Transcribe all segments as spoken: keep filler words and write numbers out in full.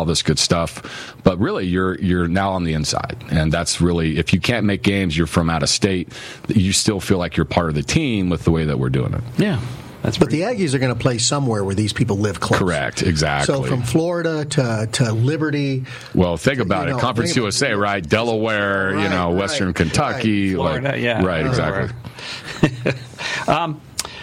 all this good stuff. But really, you're you're now on the inside, and that's really, if you can't make games, you're from out of state, you still feel like you're part of the team with the way that we're doing it. Yeah. That's but the Aggies are going to play somewhere where these people live close. Correct, exactly. So from Florida to, to Liberty. Well, think to, about it. Know, Conference U S A, right? Delaware, right, you know, right, Western Kentucky. Right. Florida, like, yeah. Right, exactly. um,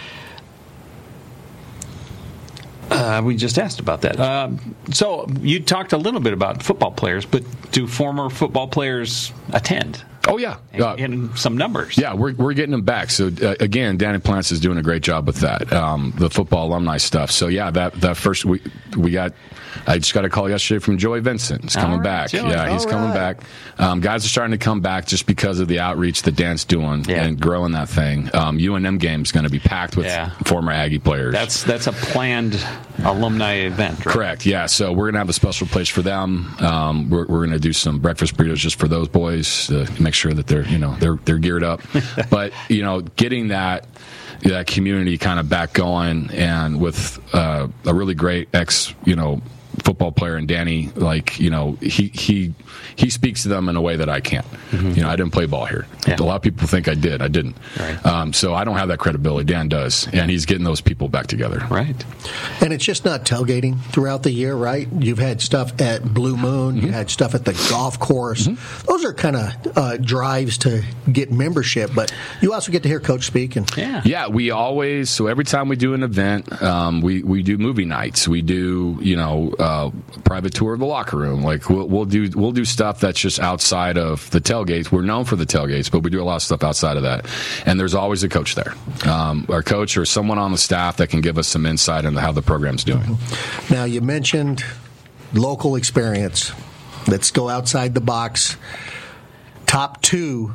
uh, we just asked about that. Um, so you talked a little bit about football players, but do former football players attend? Oh, yeah. In, uh, in some numbers. Yeah, we're we're getting them back. So, uh, again, Danny Plants is doing a great job with that, um, the football alumni stuff. So, yeah, that, that first week, we got, I just got a call yesterday from Joey Vincent. He's coming right, back. Joey. Yeah, he's All coming right. back. Um, guys are starting to come back just because of the outreach that Dan's doing Yeah. and growing that thing. Um, U N M game's going to be packed with Yeah. former Aggie players. That's that's a planned alumni event, right? Correct. Yeah. So we're gonna have a special place for them. Um, we're we're gonna do some breakfast burritos just for those boys to make sure that they're you know they're they're geared up. But you know, getting that that community kind of back going, and with uh, a really great ex you know football player and Danny, like you know he he he speaks to them in a way that I can't. Mm-hmm. You know, I didn't play ball here. Yeah. A lot of people think I did. I didn't. Right. Um, so I don't have that credibility. Dan does, and he's getting those people back together. Right. And it's just not tailgating throughout the year, right? You've had stuff at Blue Moon. Mm-hmm. You had stuff at the golf course. Mm-hmm. Those are kind of uh, drives to get membership, but you also get to hear Coach speak. And Yeah. Yeah, we always, so every time we do an event, um, we, we do movie nights. We do, you know, uh, private tour of the locker room. Like we'll, we'll do we'll do stuff that's just outside of the tailgates. We're known for the tailgates, but we do a lot of stuff outside of that. And there's always a coach there, um, our coach or someone on the staff that can give us some insight into how the program's doing. Mm-hmm. Now, you mentioned local experience. Let's go outside the box. Top two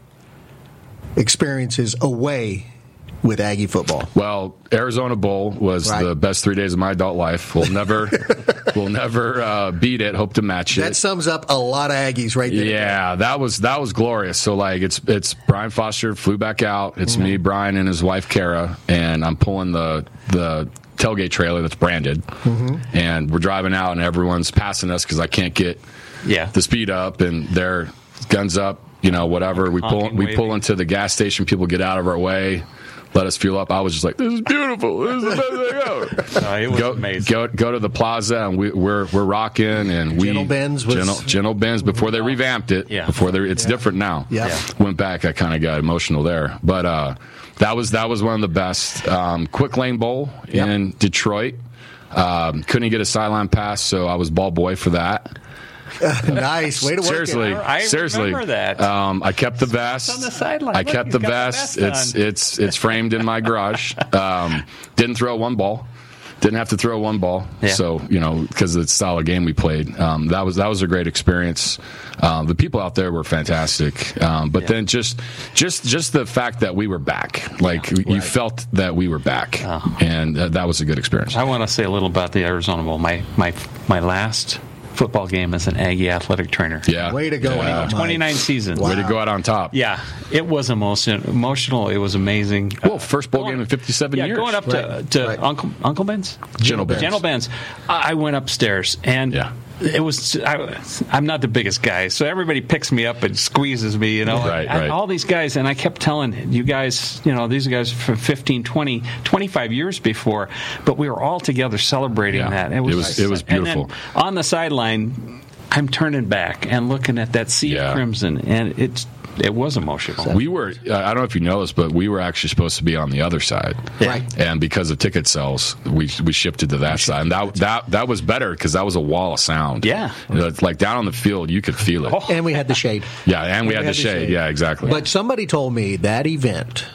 experiences away with Aggie football. Well, Arizona Bowl was Right. the best three days of my adult life. We'll never, we'll never uh, beat it. Hope to match it. That sums up a lot of Aggies right there. Yeah, that was that was glorious. So like, it's it's Brian Foster flew back out. It's mm-hmm. me, Brian, and his wife Kara, and I'm pulling the the tailgate trailer that's branded, mm-hmm. and we're driving out, and everyone's passing us because I can't get Yeah. the speed up, and they're guns up, you know, whatever. We pull Honking, we waving. pull into the gas station. People get out of our way. Let us fuel up. I was just like, this is beautiful. This is the best thing ever. Uh, it was go, amazing. Go, go to the plaza, and we, we're we're rocking. And we Gentle Benz was- Gentle, Gentle Benz before they revamped it. Yeah. Before they, it's Yeah. different now. Yeah. Yeah. Went back. I kind of got emotional there, but uh, that was that was one of the best. Um, Quick Lane Bowl Yep. in Detroit. Um, couldn't get a sideline pass, so I was ball boy for that. Nice. Way to work Seriously, it. I seriously. remember that. Um, I kept the vest. on the sideline. I Look, kept he's the got the vest. vest it's on. it's it's framed in my garage. Um, didn't throw one ball. Didn't have to throw one ball. Yeah. So you know, because of the style of game we played, um, that was that was a great experience. Um, the people out there were fantastic. Um, but Yeah. then just just just the fact that we were back, like Yeah. you Right. felt that we were back, Oh. and uh, that was a good experience. I want to say a little about the Arizona Bowl. My my my last football game as an Aggie athletic trainer. Yeah. Way to go. Yeah. Mike. twenty-nine seasons. Wow. Way to go out on top. Yeah, it was emotion, emotional. It was amazing. Well, first bowl Going- game in fifty-seven yeah, years. going up to, Right, to right. Uncle Uncle Ben's, Gentle Ben's. Gentle Ben's. I I went upstairs and Yeah. it was. I, I'm not the biggest guy, so everybody picks me up and squeezes me. You know, Right, And right. all these guys, and I kept telling you guys, you know, these guys for fifteen, twenty, twenty-five years before, but we were all together celebrating Yeah. that. It was- it was beautiful. And then on the sideline, I'm turning back and looking at that sea Yeah. of crimson, and it's it was emotional. We were, uh, I don't know if you know this, but we were actually supposed to be on the other side. Yeah. Right. And because of ticket sales, we we shifted to that side. And that that, that was better because that was a wall of sound. Yeah. You know, it's like down on the field, you could feel it. Oh. And we had the shade. Yeah, and we had the shade. Yeah, exactly. But somebody told me that event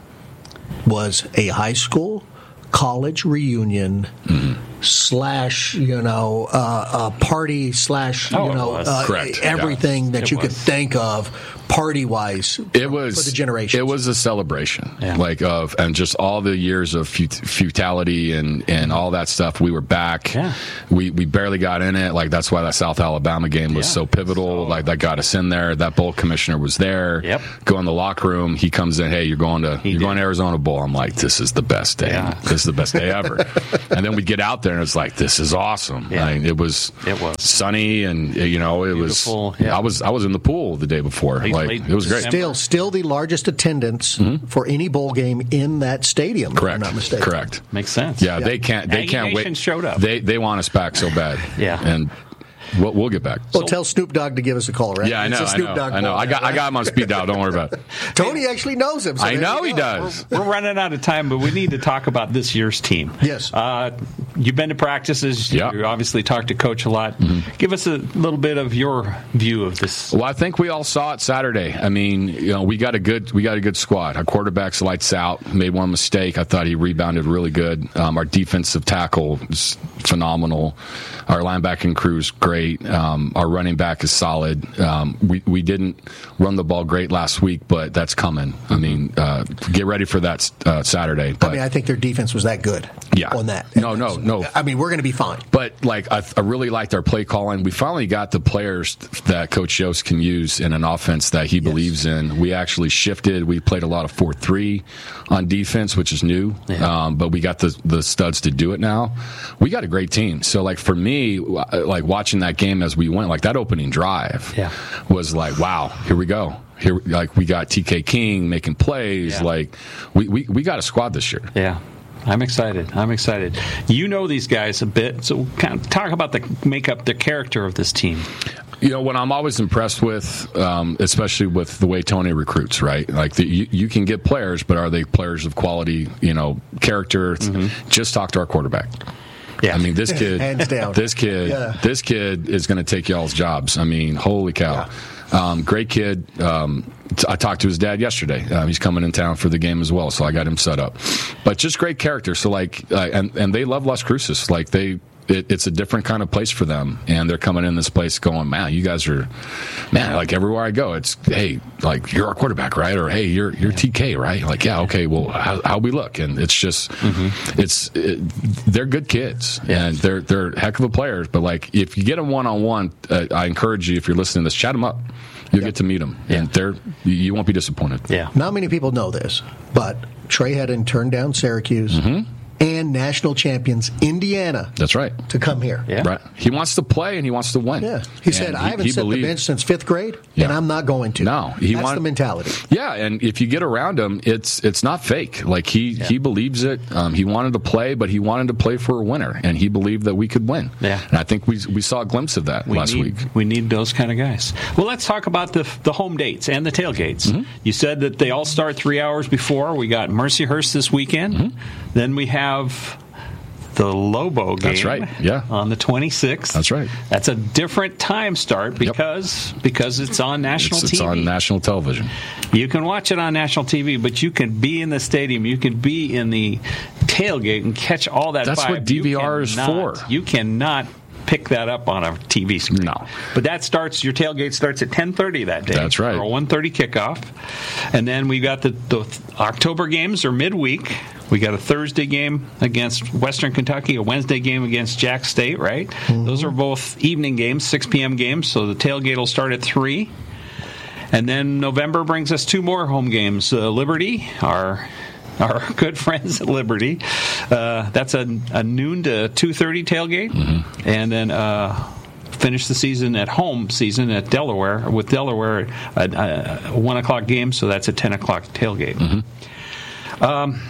was a high school, college reunion Mm-hmm. slash, you know, uh, a party slash, Oh, you it know, was. uh, Correct. everything Yeah. that It you could was. think of party wise. It was for the generation. It was a celebration, Yeah. like of and just all the years of fut- futility and, and all that stuff. We were back. Yeah. We we barely got in it. Like that's why that South Alabama game was Yeah. so pivotal. So- like that got us in there. That bowl commissioner was there. Yep. Go in the locker room. He comes in. Hey, you're going to He you're did. going to Arizona Bowl. I'm like, this is the best day. Yeah. This is the best day ever. And then we get out there. there and it's like, this is awesome. Yeah. I mean, it was It was. sunny, and you know, it Beautiful, was. yeah. I was I was in the pool the day before. Late- like late it was great. December. Still, still the largest attendance for any bowl game in that stadium. Correct. If I'm not mistaken. Correct. Makes sense. Yeah, they can't. They Aggie can't Nation wait. showed up. They they want us back so bad. Yeah. and we'll, we'll get back. Well, tell Snoop Dogg to give us a call, right? Yeah, I know. It's a I Snoop know. Dogg I know. call I got now, I got him on speed dial. Don't worry about it. Tony actually knows him. So I there know you he go. does. We're running out of time, but we need to talk about this year's team. Yes. Uh, you've been to practices. Yeah. You obviously talked to Coach a lot. Mm-hmm. Give us a little bit of your view of this. Well, I think we all saw it Saturday. I mean, you know, we got a good we got a good squad. Our quarterback's lights out. Made one mistake. I thought he rebounded really good. Um, our defensive tackle is phenomenal. Our linebacking crew's great. Um, our running back is solid. Um, we we didn't run the ball great last week, but that's coming. I mean, uh, get ready for that uh, Saturday. But, I mean, I think their defense was that good. Yeah. On that. No, no, no. I mean, we're going to be fine. But like I, I really liked our play calling. We finally got the players that Coach Yost can use in an offense that he believes in. We actually shifted. We played a lot of four three on defense, which is new. Yeah. Um, but we got the the studs to do it now. We got a great team. So like for me, like watching that game as we went, like that opening drive Yeah. was like, wow, here we go. Here, like we got T K King making plays. Yeah. Like we, we we got a squad this year. Yeah. I'm excited. I'm excited. You know these guys a bit, so kind of talk about the makeup, the character of this team. You know, what I'm always impressed with, um, especially with the way Tony recruits, right? Like, the, you, you can get players, but are they players of quality, you know, character? Mm-hmm. Just talk to our quarterback. Yeah. I mean, this kid, Hands down. this kid, Yeah. this kid is going to take y'all's jobs. I mean, holy cow. Um, great kid. Um, t- I talked to his dad yesterday. Uh, he's coming in town for the game as well, so I got him set up. But just great character. So, like, uh, and, and they love Las Cruces. Like, they... It, it's a different kind of place for them, and they're coming in this place going, man, you guys are, man, like everywhere I go, it's, hey, like you're our quarterback, right? Or hey, you're you're T K, right? Like, yeah, okay, well, how, how we look, and it's just, mm-hmm. it's, it, they're good kids, Yeah. and they're they're heck of a players. But like, if you get them one on one, I encourage you, if you're listening to this, chat them up. You'll get to meet them, Yeah. and they're you won't be disappointed. Yeah. Not many people know this, but Trey Hedden turned down Syracuse and national champions Indiana That's right. to come here. Yeah. Right. He wants to play and he wants to win. Yeah. He And said, I haven't he set believed- the bench since fifth grade, and Yeah. I'm not going to. No, he That's want- the mentality. Yeah, and if you get around him, it's it's not fake. Like he he believes it. Um, he wanted to play, but he wanted to play for a winner, and he believed that we could win. Yeah. and I think we we saw a glimpse of that We last need, week. We need those kind of guys. Well, let's talk about the the home dates and the tailgates. Mm-hmm. You said that they all start three hours before. We got Mercyhurst this weekend. Mm-hmm. Then we have the Lobo game. That's right, yeah. On the twenty-sixth. That's right. That's a different time start because because it's on national It's, T V. it's on national television. You can watch it on national T V, but you can be in the stadium. You can be in the tailgate and catch all that That's vibe. what D V R You is cannot- for. You cannot pick that up on a T V screen. No. But that starts, your tailgate starts at ten thirty that day. That's right. For a one thirty kickoff. And then we got the, the October games are midweek. We got a Thursday game against Western Kentucky, a Wednesday game against Jack State, right? Mm-hmm. Those are both evening games, six p.m. games, so the tailgate will start at three. And then November brings us two more home games. Uh, Liberty, our our good friends at Liberty. Uh, that's a, a noon to two thirty tailgate. Mm-hmm. And then uh, finish the season at home season at Delaware, with Delaware at a, a one o'clock game, so that's a ten o'clock tailgate. Mm-hmm. Um,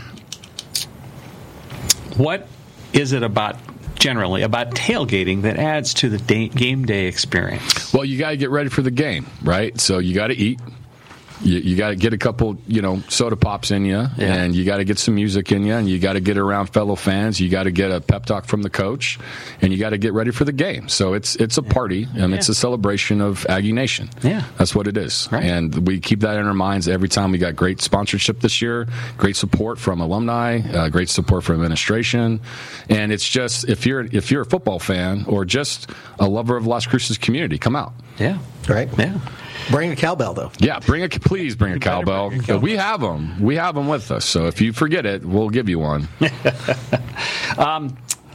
what is it about, generally, about tailgating that adds to the day, game day experience? Well, you got to get ready for the game, right? So you got to eat. You, you got to get a couple, you know, soda pops in you, Yeah. and you got to get some music in you, and you got to get around fellow fans. You got to get a pep talk from the coach, and you got to get ready for the game. So it's it's a party, and it's Yeah. a celebration of Aggie Nation. Yeah. That's what it is. Right. And we keep that in our minds every time. We got great sponsorship this year, great support from alumni, uh, great support from administration, and it's just if you're if you're a football fan or just a lover of Las Cruces community, come out. Yeah. Right? Yeah. Bring a cowbell, though. Yeah, bring a please bring a You better cowbell. bring a cowbell. We have them. We have them with us. So if you forget it, we'll give you one.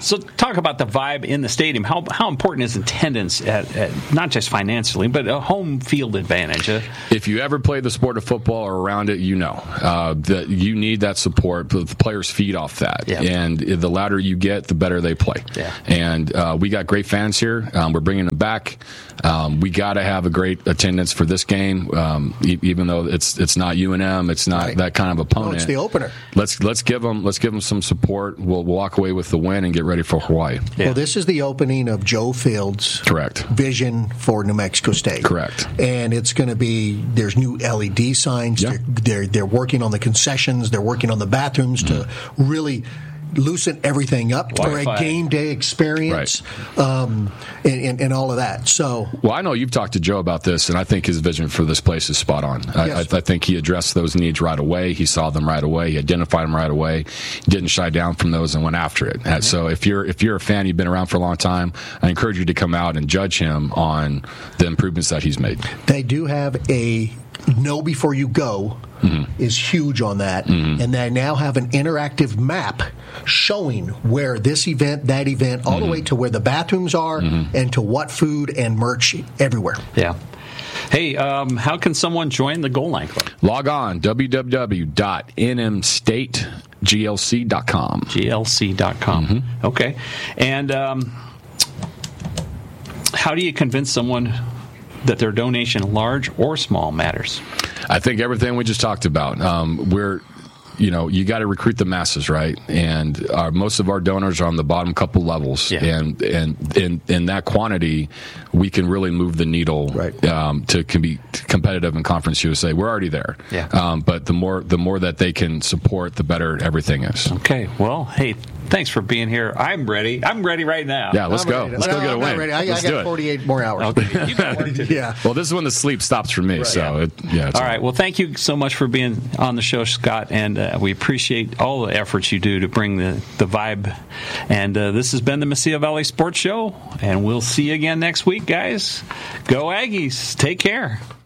So talk about the vibe in the stadium. How how important is attendance, at, at not just financially, but a home field advantage? Uh, if you ever play the sport of football or around it, you know uh, that you need that support. The players feed off that, yeah. and the louder you get, the better they play. Yeah. And uh, we got great fans here. Um, we're bringing them back. Um, we got to have a great attendance for this game, um, e- even though it's it's not U N M, it's not right. that kind of opponent. No, it's the opener. Let's let's give them let's give them some support. We'll walk away with the win and get ready for Hawaii. Yeah. Well, this is the opening of Joe Fields' Correct. vision for New Mexico State. Correct. And it's going to be, there's new L E D signs. Yeah. They're, they're they're working on the concessions. They're working on the bathrooms mm-hmm. to really loosen everything up Wi-Fi. for a game day experience, right. um, and, and, and all of that. So, well, I know you've talked to Joe about this, and I think his vision for this place is spot on. I, yes. I, I think he addressed those needs right away. He saw them right away. He identified them right away. Didn't shy down from those and went after it. Mm-hmm. So, if you're if you're a fan, you've been around for a long time, I encourage you to come out and judge him on the improvements that he's made. They do have a know before you go. Mm-hmm. Is huge on that, mm-hmm. and they now have an interactive map showing where this event, that event, all mm-hmm. the way to where the bathrooms are, mm-hmm. and to what food and merch everywhere. Yeah. Hey, um, how can someone join the Goal Line Club? Log on, w w w dot n m state g l c dot com. G L C dot com. Mm-hmm. Okay. And um, how do you convince someone that their donation, large or small, matters? I think everything we just talked about. Um, we're, you know, you got to recruit the masses, right? And our, most of our donors are on the bottom couple levels, yeah. and and in in that quantity, we can really move the needle right. um, to can be competitive in Conference U S A. We're already there, yeah. Um, but the more the more that they can support, the better everything is. Okay. Well, hey, thanks for being here. I'm ready. I'm ready right now. Yeah, let's I'm go. ready. Let's no, go get a I'm win. not ready. I, let's I do got it. forty-eight more hours. Okay. You got work to do. Yeah. Well, this is when the sleep stops for me. Right. So, Yeah. It, yeah. It's all right. Well, thank you so much for being on the show, Scott, and uh, we appreciate all the efforts you do to bring the, the vibe. And uh, this has been the Mesilla Valley Sports Show, and we'll see you again next week, guys. Go Aggies. Take care.